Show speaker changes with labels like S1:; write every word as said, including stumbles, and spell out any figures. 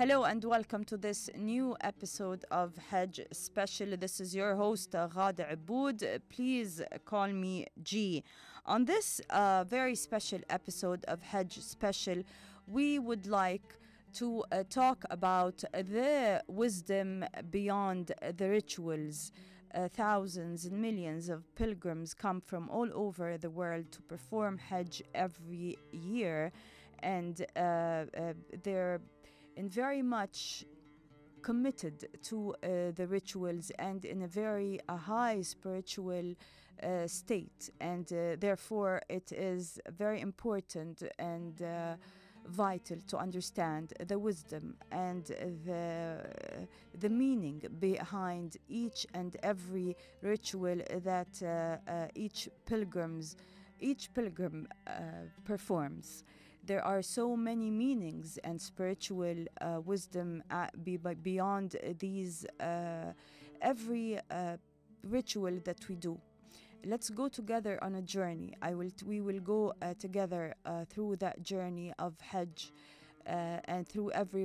S1: Hello and welcome to this new episode of Hajj Special. This is your host, uh, Ghada Aboud. Please call me G. On this uh, very special episode of Hajj Special, we would like to uh, talk about the wisdom beyond the rituals. Uh, thousands and millions of pilgrims come from all over the world to perform Hajj every year, and uh, uh, they're in very much committed to uh, the rituals and in a very uh, high spiritual uh, state, and uh, therefore it is very important and uh, vital to understand the wisdom and the the meaning behind each and every ritual that uh, uh, each pilgrims each pilgrim uh, performs. There are so many meanings and spiritual uh, wisdom uh, be, by beyond these uh, every uh, ritual that we do. Let's go together on a journey. I will. T- we will go uh, together uh, through that journey of Hajj uh, and through every